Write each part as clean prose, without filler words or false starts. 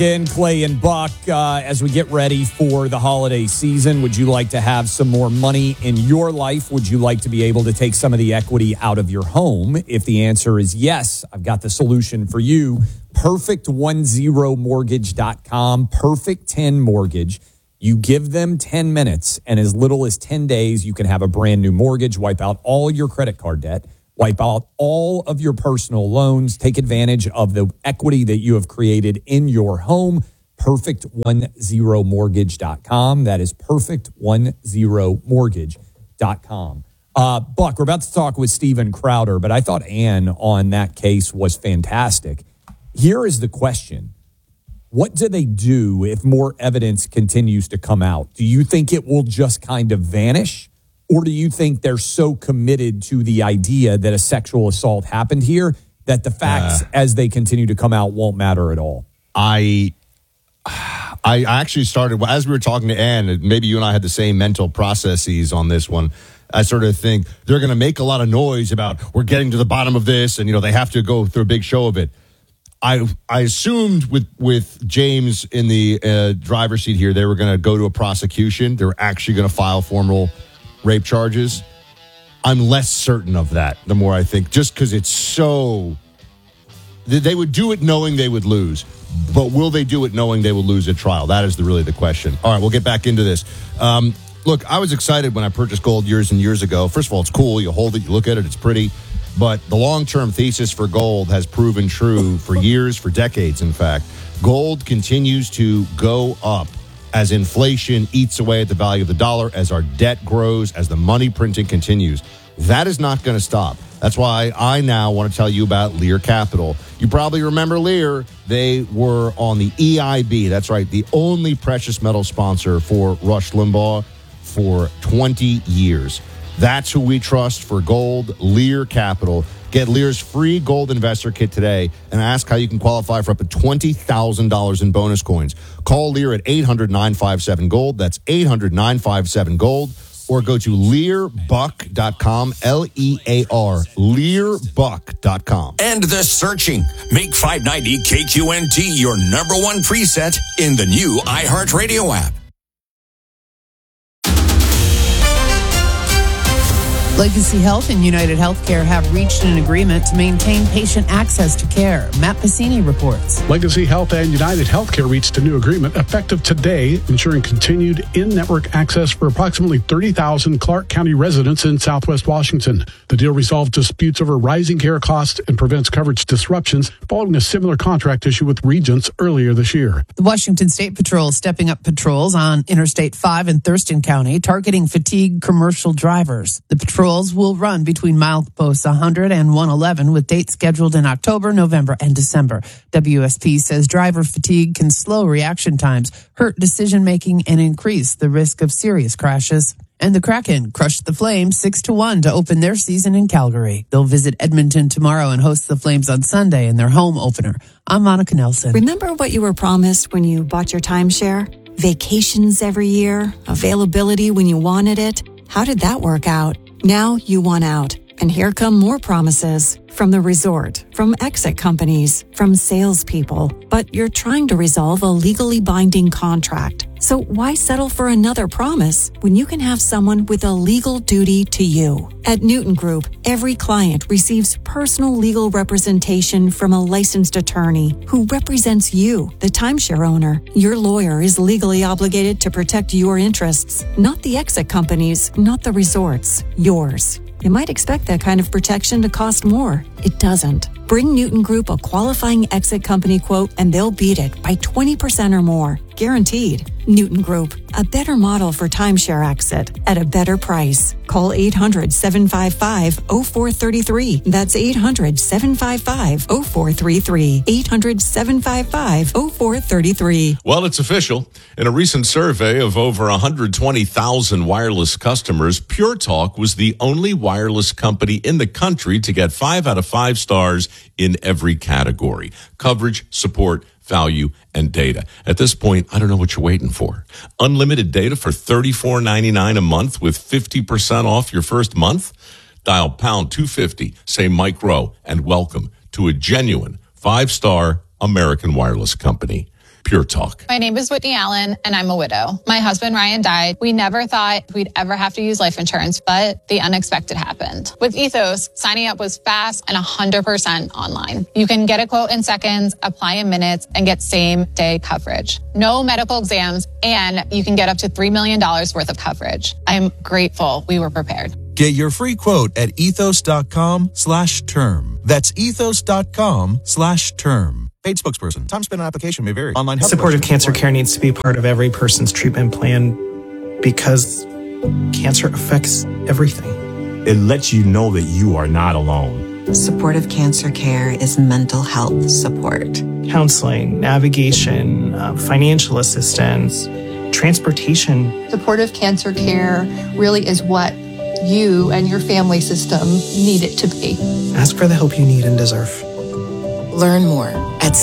And Clay and Buck, as we get ready for the holiday season, would you like to have some more money in your life? Would you like to be able to take some of the equity out of your home? If the answer is yes, I've got the solution for you. Perfect10mortgage.com, Perfect 10 Mortgage. You give them 10 minutes, and as little as 10 days, you can have a brand new mortgage, wipe out all your credit card debt, wipe out all of your personal loans, take advantage of the equity that you have created in your home. Perfect10mortgage.com. That is perfect10mortgage.com. Buck, we're about to talk with Steven Crowder, but I thought Ann on that case was fantastic. Here is the question. What do they do if more evidence continues to come out? Do you think it will just kind of vanish? Or do you think they're so committed to the idea that a sexual assault happened here that the facts as they continue to come out won't matter at all? I actually started, as we were talking to Ann, maybe you and I had the same mental processes on this one. I sort of think they're going to make a lot of noise about we're getting to the bottom of this and, they have to go through a big show of it. I assumed with James in the driver's seat here, they were going to go to a prosecution. They were actually going to file formal rape charges. I'm less certain of that the more I think, just because it's so... They would do it knowing they would lose, but will they do it knowing they will lose at trial? That is really the question. All right, we'll get back into this. Look, I was excited when I purchased gold years and years ago. First of all, it's cool. You hold it, you look at it, it's pretty. But the long-term thesis for gold has proven true for years, for decades, in fact. Gold continues to go up as inflation eats away at the value of the dollar, as our debt grows, as the money printing continues. That is not going to stop. That's why I now want to tell you about Lear Capital. You probably remember Lear. They were on the EIB. That's right, the only precious metal sponsor for Rush Limbaugh for 20 years. That's who we trust for gold, Lear Capital. Get Lear's free gold investor kit today and ask how you can qualify for up to $20,000 in bonus coins. Call Lear at 800-957-GOLD. That's 800-957-GOLD. Or go to learbuck.com, L-E-A-R, learbuck.com. End the searching. Make 590 KQNT your number one preset in the new iHeartRadio app. Legacy Health and United Healthcare have reached an agreement to maintain patient access to care. Matt Pacini reports. Legacy Health and United Healthcare reached a new agreement effective today, ensuring continued in-network access for approximately 30,000 Clark County residents in Southwest Washington. The deal resolved disputes over rising care costs and prevents coverage disruptions following a similar contract issue with Regents earlier this year. The Washington State Patrol is stepping up patrols on Interstate 5 in Thurston County, targeting fatigued commercial drivers. The patrols will run between mileposts 100 and 111 with dates scheduled in October, November, and December. WSP says driver fatigue can slow reaction times, hurt decision-making, and increase the risk of serious crashes. And the Kraken crushed the Flames 6-1 to open their season in Calgary. They'll visit Edmonton tomorrow and host the Flames on Sunday in their home opener. I'm Monica Nelson. Remember what you were promised when you bought your timeshare? Vacations every year, availability when you wanted it. How did that work out? Now you want out. And here come more promises from the resort, from exit companies, from salespeople. But you're trying to resolve a legally binding contract. So why settle for another promise when you can have someone with a legal duty to you? At Newton Group, every client receives personal legal representation from a licensed attorney who represents you, the timeshare owner. Your lawyer is legally obligated to protect your interests, not the exit companies, not the resorts, yours. You might expect that kind of protection to cost more. It doesn't. Bring Newton Group a qualifying exit company quote and they'll beat it by 20% or more. Guaranteed. Newton Group, a better model for timeshare exit at a better price. Call 800-755-0433. That's 800-755-0433. 800-755-0433. Well, it's official. In a recent survey of over 120,000 wireless customers, Pure Talk was the only wireless company in the country to get 5 out of 5 stars in every category: coverage, support, value, and data. At this point, I don't know what you're waiting for. Unlimited data for $34.99 a month with 50% off your first month? Dial pound 250, say Mike Rowe, and welcome to a genuine 5-star American wireless company. Pure Talk. My name is Whitney Allen, and I'm a widow. My husband, Ryan, died. We never thought we'd ever have to use life insurance, but the unexpected happened. With Ethos, signing up was fast and 100% online. You can get a quote in seconds, apply in minutes, and get same-day coverage. No medical exams, and you can get up to $3 million worth of coverage. I am grateful we were prepared. Get your free quote at ethos.com/term. That's ethos.com/term. Paid spokesperson. Time spent on application may vary. Online health Supportive cancer care needs to be part of every person's treatment plan because cancer affects everything. It lets you know that you are not alone. Supportive cancer care is mental health support. Counseling, navigation, financial assistance, transportation. Supportive cancer care really is what you and your family system need it to be. Ask for the help you need and deserve. Learn more at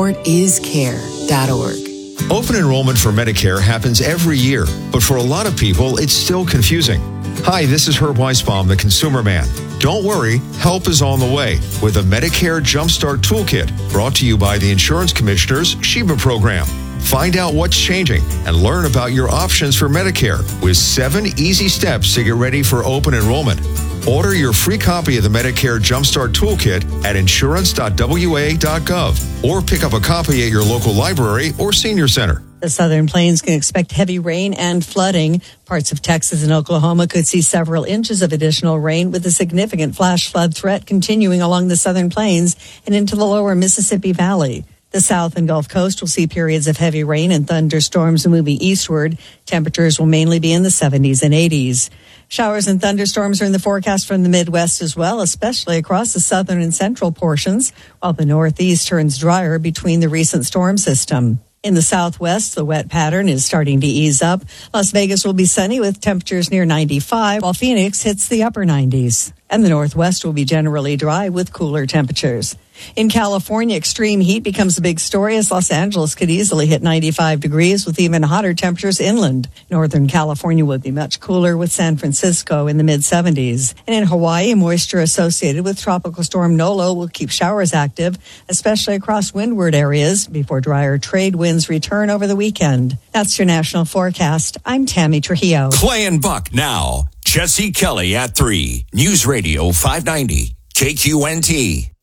supportiscare.org. Open enrollment for Medicare happens every year, but for a lot of people, it's still confusing. Hi, this is Herb Weisbaum, the Consumer Man. Don't worry, help is on the way with a Medicare Jumpstart Toolkit brought to you by the Insurance Commissioner's Sheba program. Find out what's changing and learn about your options for Medicare with 7 easy steps to get ready for open enrollment. Order your free copy of the Medicare Jumpstart Toolkit at insurance.wa.gov or pick up a copy at your local library or senior center. The Southern Plains can expect heavy rain and flooding. Parts of Texas and Oklahoma could see several inches of additional rain with a significant flash flood threat continuing along the Southern Plains and into the lower Mississippi Valley. The South and Gulf Coast will see periods of heavy rain and thunderstorms moving eastward. Temperatures will mainly be in the 70s and 80s. Showers and thunderstorms are in the forecast from the Midwest as well, especially across the southern and central portions, while the Northeast turns drier between the recent storm system. In the Southwest, the wet pattern is starting to ease up. Las Vegas will be sunny with temperatures near 95, while Phoenix hits the upper 90s. And the Northwest will be generally dry with cooler temperatures. In California, extreme heat becomes a big story as Los Angeles could easily hit 95 degrees with even hotter temperatures inland. Northern California will be much cooler with San Francisco in the mid-70s. And in Hawaii, moisture associated with Tropical Storm Nolo will keep showers active, especially across windward areas before drier trade winds return over the weekend. That's your national forecast. I'm Tammy Trujillo. Clay and Buck now. Jesse Kelly at 3. News Radio 590. KQNT.